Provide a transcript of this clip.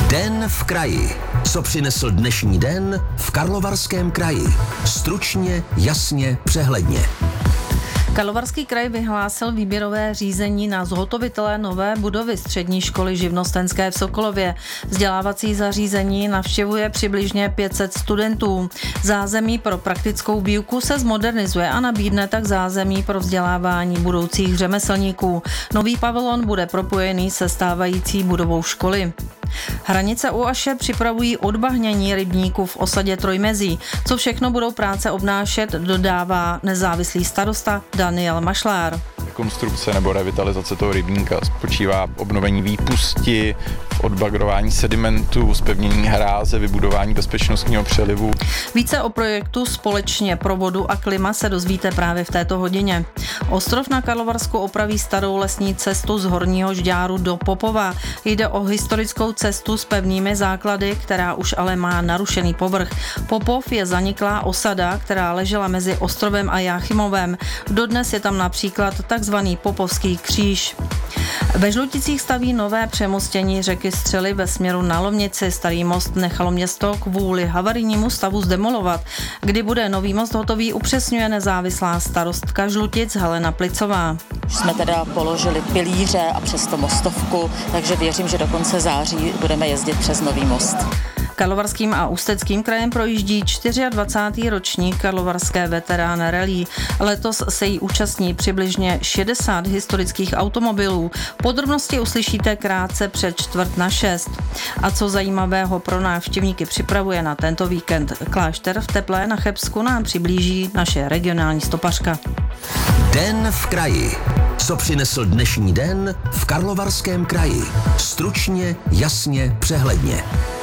Den v kraji. Co přinesl dnešní den v Karlovarském kraji? Stručně, jasně, přehledně. Karlovarský kraj vyhlásil výběrové řízení na zhotovitele nové budovy střední školy živnostenské v Sokolově. Vzdělávací zařízení navštěvuje přibližně 500 studentů. Zázemí pro praktickou výuku se zmodernizuje a nabídne tak zázemí pro vzdělávání budoucích řemeslníků. Nový pavilon bude propojený se stávající budovou školy. Hranice u Aše připravují odbahnění rybníků v osadě Trojmezí. Co všechno budou práce obnášet, dodává nezávislý starosta Daniel Mašlár. Konstrukce nebo revitalizace toho rybníka spočívá obnovení výpusti, odbagrování sedimentu, zpevnění hráze, vybudování bezpečnostního přelivu. Více o projektu Společně pro vodu a klima se dozvíte právě v této hodině. Ostrov na Karlovarsku opraví starou lesní cestu z Horního Žďáru do Popova. Jde o historickou cestu s pevnými základy, která už ale má narušený povrch. Popov je zaniklá osada, která ležela mezi ostrovem a Jáchymovem. Dodnes je tam například takzvaný Popovský kříž. Ve Žluticích staví nové přemostění řeky Střely ve směru na Lomnici. Starý most nechalo město kvůli havarijnímu stavu zdemolovat. Kdy bude nový most hotový, upřesňuje nezávislá starostka Žlutic Helena Plicová. Jsme teda položili pilíře a přes to mostovku, takže věřím, že do konce září budeme jezdit přes nový most. Karlovarským a Ústeckým krajem projíždí 24. ročník Karlovarské veterán rally. Letos se jí účastní přibližně 60 historických automobilů. Podrobnosti uslyšíte krátce před 5:45. A co zajímavého pro návštěvníky připravuje na tento víkend klášter v Teplé na Chebsku, nám přiblíží naše regionální stopařka. Den v kraji. Co přinesl dnešní den v Karlovarském kraji? Stručně, jasně, přehledně.